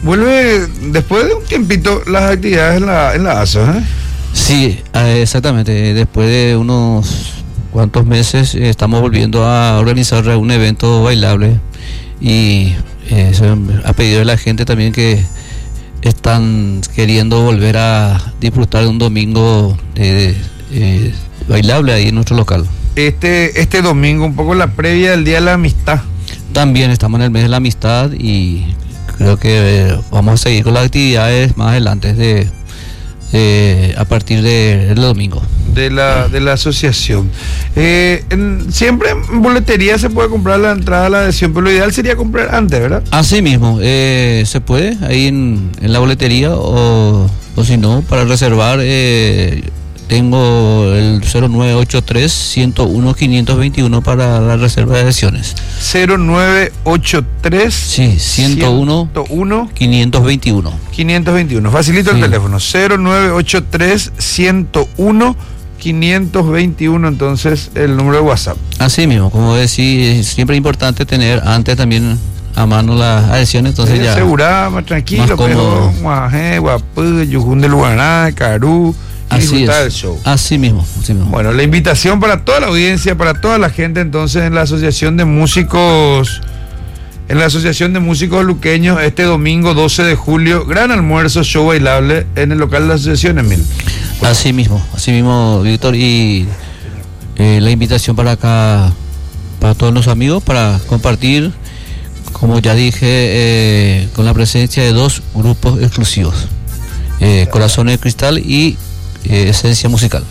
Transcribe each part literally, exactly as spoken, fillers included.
Vuelve después de un tiempito las actividades en la, en la A S O, ¿eh? Sí, exactamente. Después de unos cuantos meses eh, estamos volviendo a organizar un evento bailable y eh, a pedido de la gente también que están queriendo volver a disfrutar de un domingo de, de, eh, bailable ahí en nuestro local. Este, este domingo, un poco la previa del Día de la Amistad. También estamos en el mes de la amistad y creo que eh, vamos a seguir con las actividades más adelante de, de a partir de, del domingo. De la, de la asociación. Eh, en, siempre en boletería se puede comprar la entrada a la adhesión, pero lo ideal sería comprar antes, ¿verdad? Así mismo, eh, se puede ahí en, en la boletería o, o si no, para reservar eh, tengo el cero nueve ocho tres, ciento uno, quinientos veintiuno para la reserva de adhesiones. cero nueve ocho tres, sí, ciento uno, quinientos veintiuno. quinientos veintiuno. Facilito sí. El teléfono. cero nueve ocho tres, ciento uno, quinientos veintiuno, entonces el número de WhatsApp. Así mismo, como decía, siempre es importante tener antes también a mano las adhesiones, entonces sí, ya. Segura, más tranquilo, más cómodo. Guajé, Guapú, Yujún del Guaraná, Carú. Así es. Show. Así mismo, así mismo. Bueno, la invitación para toda la audiencia, para toda la gente, entonces en la Asociación de Músicos, en la Asociación de Músicos Luqueños, este domingo doce de julio, gran almuerzo, show bailable en el local de la asociación, Emil. Bueno. Así mismo, así mismo, Víctor, y eh, la invitación para acá, para todos los amigos, para compartir, como ya dije, eh, con la presencia de dos grupos exclusivos, eh, Corazones de Cristal y Eh, Esencia Musical.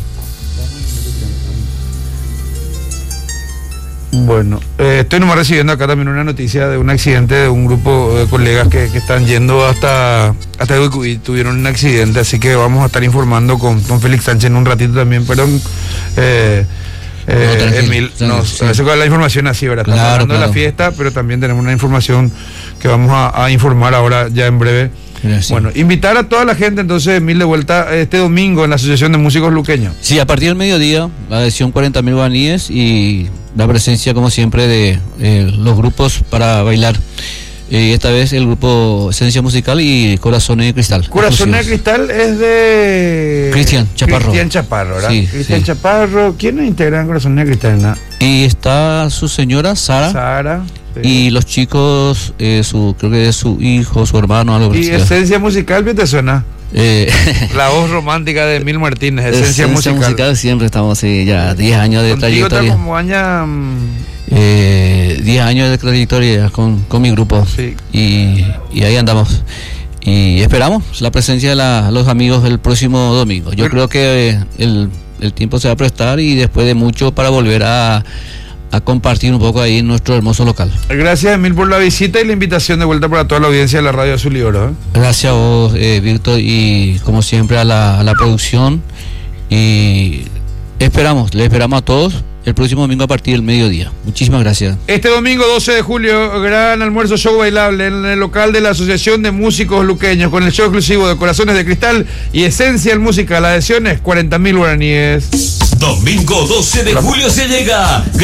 Bueno, eh, estoy nomás recibiendo acá también una noticia de un accidente de un grupo de colegas que, que están yendo hasta hasta Uy, tuvieron un accidente, así que vamos a estar informando con, con Félix Sánchez en un ratito también, perdón. Eh, eh, no, Emil, nos, sí. Eso con la información así, ¿verdad? Estamos claro, hablando claro. de la fiesta, pero también tenemos una información que vamos a, a informar ahora ya en breve. Gracias. Bueno, invitar a toda la gente entonces, Emil, de vuelta este domingo en la Asociación de Músicos Luqueños. Sí, a partir del mediodía, la adhesión cuarenta mil guaraníes y la presencia, como siempre, de eh, los grupos para bailar. Eh, esta vez el grupo Esencia Musical y Corazones de Cristal. Corazones de Cristal es de Cristian Chaparro. Cristian Chaparro, ¿verdad? Sí, Cristian sí. Chaparro. ¿Quiénes integran Corazones de Cristal? ¿No? Y está su señora, Sara. Sara. Sí. Y los chicos, eh, su creo que es su hijo, su hermano, algo ¿Y Esencia Musical qué te suena? Eh, la voz romántica de Emil Martínez, Esencia, Esencia musical. musical. Siempre estamos, sí, ya diez años de trayectoria. Como año, eh, diez años de trayectoria con, con mi grupo. Sí. Y, y ahí andamos. Y esperamos la presencia de la, los amigos el próximo domingo. Yo Pero, creo que el, el tiempo se va a prestar y después de mucho para volver a a compartir un poco ahí en nuestro hermoso local. Gracias, Emil, por la visita y la invitación de vuelta para toda la audiencia de la Radio Azul y Oro, ¿eh? Gracias a vos, eh, Víctor, y como siempre a la, a la producción. Y esperamos, le esperamos a todos el próximo domingo a partir del mediodía. Muchísimas gracias. Este domingo doce de julio, gran almuerzo show bailable en el local de la Asociación de Músicos Luqueños, con el show exclusivo de Corazones de Cristal y Esencia Musical. Adhesiones cuarenta mil guaraníes. Domingo doce de julio se llega.